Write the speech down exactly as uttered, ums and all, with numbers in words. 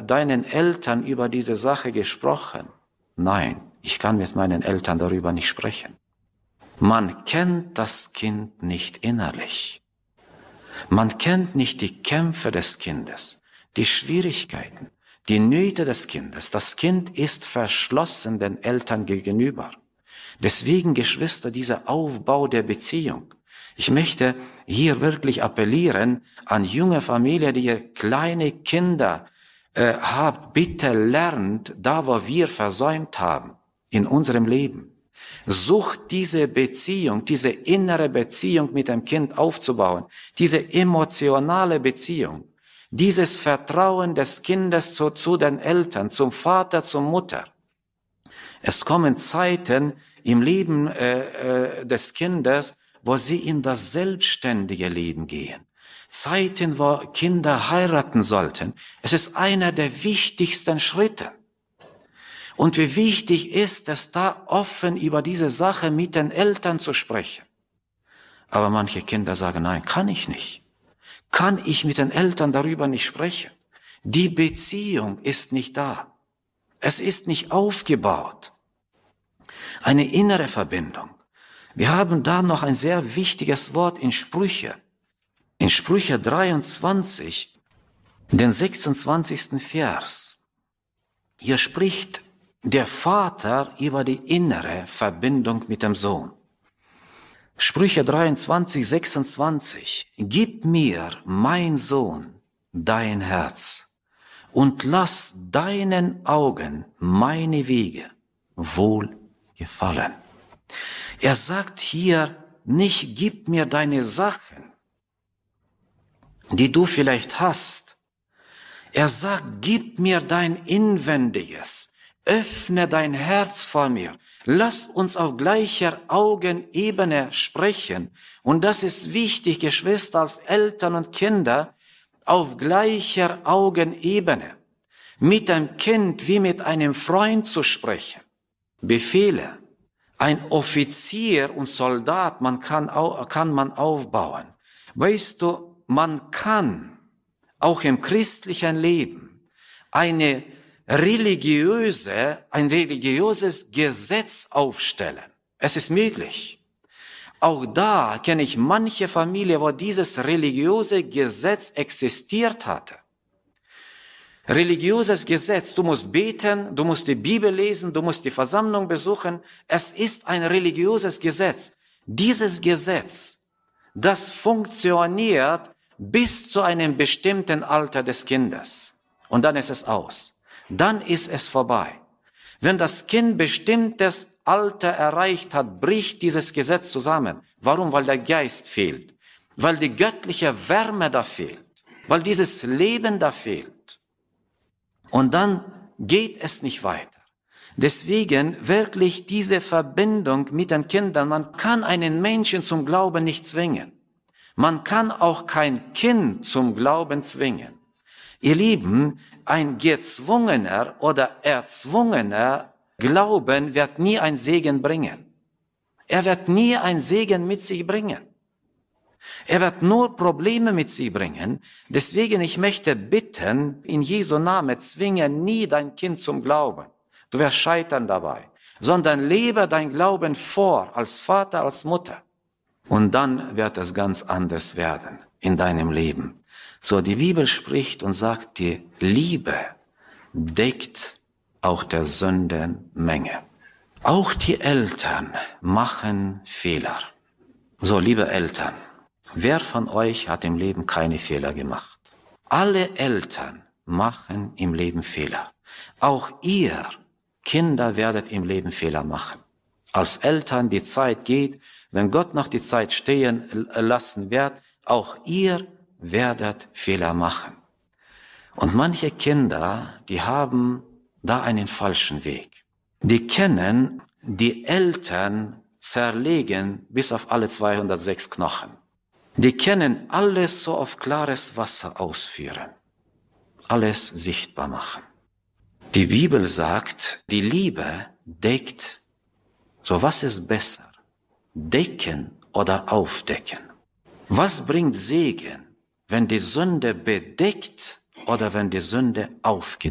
deinen Eltern über diese Sache gesprochen? Nein, ich kann mit meinen Eltern darüber nicht sprechen. Man kennt das Kind nicht innerlich. Man kennt nicht die Kämpfe des Kindes, die Schwierigkeiten, die Nöte des Kindes. Das Kind ist verschlossen den Eltern gegenüber. Deswegen, Geschwister, dieser Aufbau der Beziehung. Ich möchte hier wirklich appellieren an junge Familien, die ihr kleine Kinder äh, habt. Bitte lernt da, wo wir versäumt haben in unserem Leben. Sucht diese Beziehung, diese innere Beziehung mit dem Kind aufzubauen, diese emotionale Beziehung, dieses Vertrauen des Kindes zu, zu den Eltern, zum Vater, zur Mutter. Es kommen Zeiten im Leben äh, äh, des Kindes, wo sie in das selbstständige Leben gehen. Zeiten, wo Kinder heiraten sollten. Es ist einer der wichtigsten Schritte. Und wie wichtig ist es, da offen über diese Sache mit den Eltern zu sprechen. Aber manche Kinder sagen, nein, kann ich nicht. Kann ich mit den Eltern darüber nicht sprechen? Die Beziehung ist nicht da. Es ist nicht aufgebaut. Eine innere Verbindung. Wir haben da noch ein sehr wichtiges Wort in Sprüche. In Sprüche dreiundzwanzig, den sechsundzwanzigsten Vers. Hier spricht der Vater über die innere Verbindung mit dem Sohn. Sprüche dreiundzwanzig, sechsundzwanzig. Gib mir, mein Sohn, dein Herz und lass deinen Augen meine Wege wohl gefallen. Er sagt hier nicht, gib mir deine Sachen, die du vielleicht hast. Er sagt, gib mir dein Inwendiges. Öffne dein Herz vor mir. Lass uns auf gleicher Augenebene sprechen. Und das ist wichtig, Geschwister, als Eltern und Kinder, auf gleicher Augenebene. Mit einem Kind wie mit einem Freund zu sprechen. Befehle. Ein Offizier und Soldat, man kann, kann man aufbauen. Weißt du, man kann auch im christlichen Leben eine religiöse, ein religiöses Gesetz aufstellen. Es ist möglich. Auch da kenne ich manche Familie, wo dieses religiöse Gesetz existiert hatte. Religiöses Gesetz, du musst beten, du musst die Bibel lesen, du musst die Versammlung besuchen. Es ist ein religiöses Gesetz. Dieses Gesetz, das funktioniert bis zu einem bestimmten Alter des Kindes. Und dann ist es aus. Dann ist es vorbei. Wenn das Kind bestimmtes Alter erreicht hat, bricht dieses Gesetz zusammen. Warum? Weil der Geist fehlt. Weil die göttliche Wärme da fehlt. Weil dieses Leben da fehlt. Und dann geht es nicht weiter. Deswegen wirklich diese Verbindung mit den Kindern. Man kann einen Menschen zum Glauben nicht zwingen. Man kann auch kein Kind zum Glauben zwingen. Ihr Lieben, ein gezwungener oder erzwungener Glauben wird nie ein Segen bringen. Er wird nie ein Segen mit sich bringen. Er wird nur Probleme mit sich bringen. Deswegen, ich möchte bitten, in Jesu Namen, zwinge nie dein Kind zum Glauben. Du wirst scheitern dabei. Sondern lebe dein Glauben vor, als Vater, als Mutter. Und dann wird es ganz anders werden in deinem Leben. So, die Bibel spricht und sagt, die Liebe deckt auch der Sündenmenge. Auch die Eltern machen Fehler. So, liebe Eltern, wer von euch hat im Leben keine Fehler gemacht? Alle Eltern machen im Leben Fehler. Auch ihr, Kinder, werdet im Leben Fehler machen. Als Eltern, die Zeit geht, wenn Gott noch die Zeit stehen lassen wird, auch ihr werdet Fehler machen. Und manche Kinder, die haben da einen falschen Weg. Die kennen, die Eltern zerlegen bis auf alle zweihundertsechs Knochen. Die können alles so auf klares Wasser ausführen. Alles sichtbar machen. Die Bibel sagt, die Liebe deckt. So, was ist besser? Decken oder aufdecken? Was bringt Segen, wenn die Sünde bedeckt oder wenn die Sünde aufgedeckt?